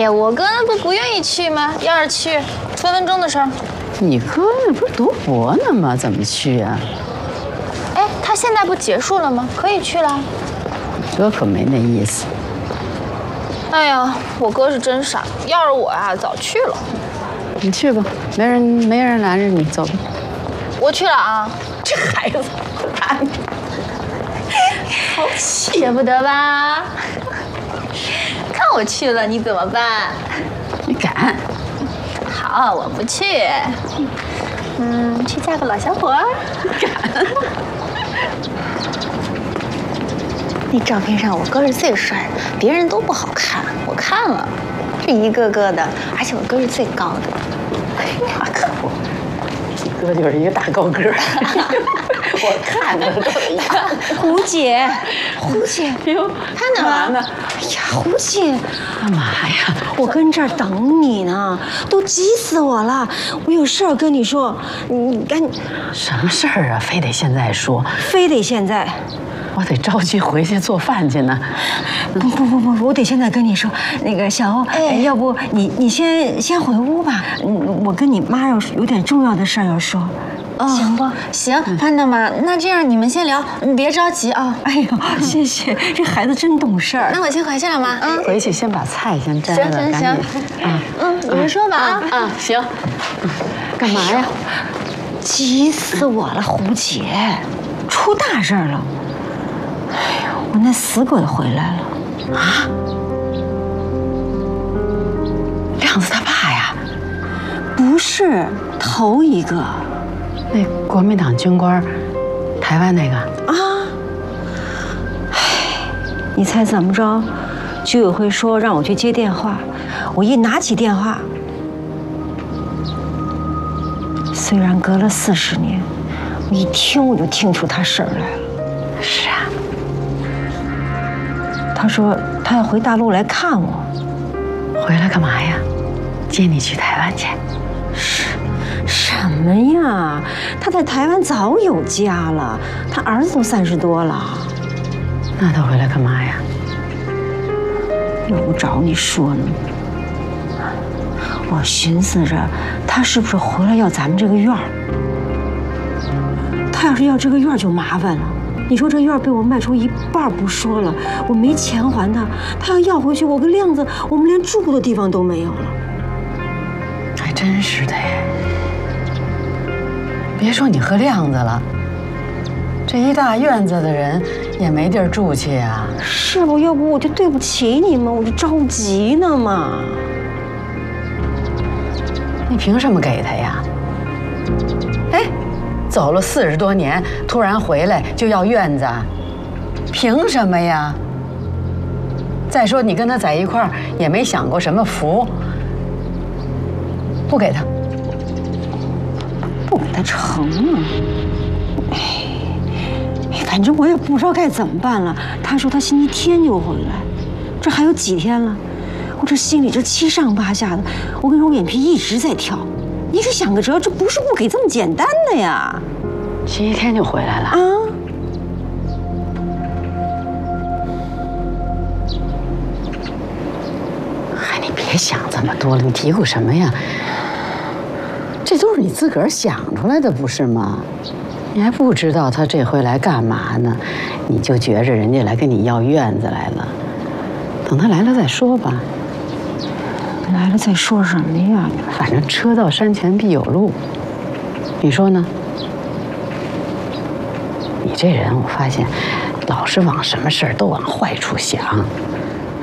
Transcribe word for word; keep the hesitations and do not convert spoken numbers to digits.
呀，我哥那不不愿意去吗？要是去，分分钟的事儿。 你哥那不是读博呢吗？怎么去啊？ 哎，他现在不结束了吗？可以去了。 哥可没那意思。 哎呀，我哥是真傻，要是我呀，早去了。 你去吧，没人没人拦着你，走吧。 我去了啊。 这孩子，哎， 好舍不得吧？看我去了，你怎么办？ 你敢？ 好，我不去。嗯，去嫁个老小伙儿。 敢？ 那照片上我哥是最帅的，别人都不好看。我看了，这一个个的，而且我哥是最高的。 那可不，你哥就是一个大高个儿。我看着都一样。 胡姐，胡姐， 哟， 他呢？ 呢？ 哎呀，胡姐， 干嘛呀？ 我跟这儿等你呢，都急死我了。我有事儿跟你说，你赶紧。 什么事儿啊？非得现在说？ 非得现在？ 我得着急回去做饭去呢。 不不不不，我得现在跟你说，那个小欧，哎，要不你你先先回屋吧。嗯，我跟你妈要有点重要的事儿要说。 哦、行不行，潘大妈，那这样你们先聊，你别着急啊。 哎呦，谢谢，这孩子真懂事儿。 那我先回去了吗？嗯， 回去先把菜先摘了， 行行行， 嗯嗯，你们说吧啊啊，行。干嘛呀？ 急死我了，胡姐，出大事了！哎呦，我那死鬼回来了。 啊？亮子他爸呀？ 不是，头一个。 那国民党军官，台湾那个啊，唉，你猜怎么着？居委会说让我去接电话，我一拿起电话，虽然隔了四十年，我一听我就听出他事儿来了。 是啊， 他说他要回大陆来看我。 回来干嘛呀？接你去台湾去？ 是。什么呀？他在台湾早有家了，他儿子都三十多了。 那他回来干嘛呀？ 又不找你说呢。我寻思着，他是不是回来要咱们这个院儿？他要是要这个院儿就麻烦了。你说这院儿被我卖出一半不说了，我没钱还他，他要要回去，我跟亮子，我们连住的地方都没有了。 还真是的耶。别说你和亮子了，这一大院子的人也没地儿住去呀。 是不？要不我就对不起你们，我就着急呢嘛。 你凭什么给他呀？哎，走了四十多年，突然回来就要院子，凭什么呀？再说你跟他在一块儿也没享过什么福，不给他。 不给他成啊！哎，反正我也不知道该怎么办了。他说他星期天就回来，这还有几天了？我这心里这七上八下的，我跟你说，我眼皮一直在跳。你得想个辙，这不是不给这么简单的呀！ 星期天就回来了啊！嗨，你别想这么多了，你嘀咕什么呀？这都是你自个儿想出来的，不是吗？你还不知道他这回来干嘛呢，你就觉着人家来跟你要院子来了。等他来了再说吧。 来了再说什么呀？ 反正车到山前必有路，你说呢？你这人，我发现老是往什么事儿都往坏处想。